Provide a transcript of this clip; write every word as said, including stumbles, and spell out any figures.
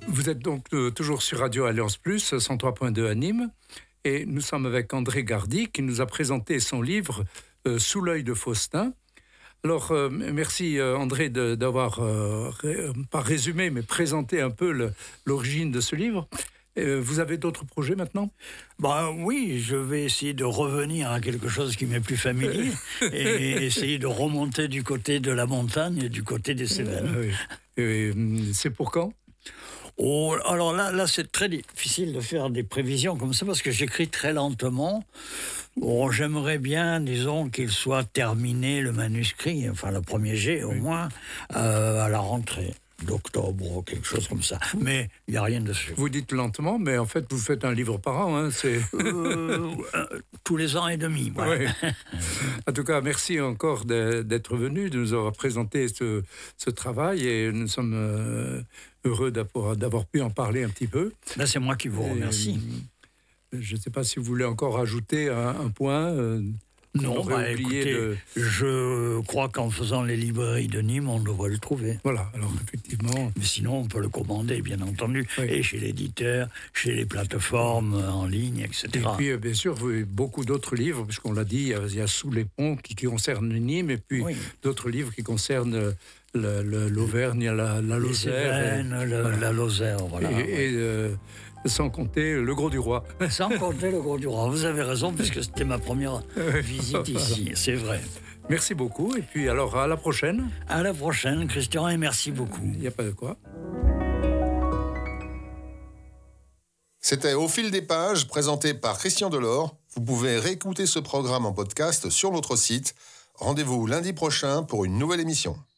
Vous êtes donc euh, toujours sur Radio Alliance Plus, cent trois point deux à Nîmes, et nous sommes avec André Gardy qui nous a présenté son livre euh, « Sous l'œil de Faustin ». Alors, euh, merci euh, André de, d'avoir, euh, ré, pas résumé, mais présenté un peu le, l'origine de ce livre. Euh, vous avez d'autres projets maintenant ? Ben oui, je vais essayer de revenir à quelque chose qui m'est plus familier et essayer de remonter du côté de la montagne et du côté des Cévennes. Euh, oui. Et, c'est pour quand ? Oh, alors là, là, c'est très difficile de faire des prévisions comme ça parce que j'écris très lentement. Bon, j'aimerais bien, disons, qu'il soit terminé le manuscrit, enfin le premier jet au oui. moins, euh, à la rentrée d'octobre ou quelque chose comme ça. Mais il n'y a rien dessus. Vous dites lentement, mais en fait, vous faites un livre par an. Hein, c'est... euh, euh, tous les ans et demi. Voilà. Oui. En tout cas, merci encore de, d'être venu, de nous avoir présenté ce, ce travail et nous sommes euh, heureux d'avoir, d'avoir pu en parler un petit peu. Ben, c'est moi qui vous remercie. Et, je ne sais pas si vous voulez encore ajouter un, un point. Euh, Non, bah, écoutez, de... je crois qu'en faisant les librairies de Nîmes, on devrait le trouver. Voilà, alors effectivement... Mais sinon, on peut le commander, bien entendu, oui. et chez l'éditeur, chez les plateformes en ligne, et cetera. Et puis, bien sûr, vous avez beaucoup d'autres livres, puisqu'on l'a dit, il y a Sous les ponts qui, qui concernent Nîmes, et puis oui. d'autres livres qui concernent le, le, l'Auvergne, la, la Lozère. Les Cévennes, et, le, voilà. La Lozère, voilà. Et, ouais. et euh, sans compter le Gros du Roi. Sans compter le Gros du Roi. Vous avez raison, puisque c'était ma première visite ici, c'est vrai. Merci beaucoup, et puis alors à la prochaine. À la prochaine, Christian, et merci beaucoup. Il n'y a pas de quoi. C'était Au fil des pages, présenté par Christian Delors. Vous pouvez réécouter ce programme en podcast sur notre site. Rendez-vous lundi prochain pour une nouvelle émission.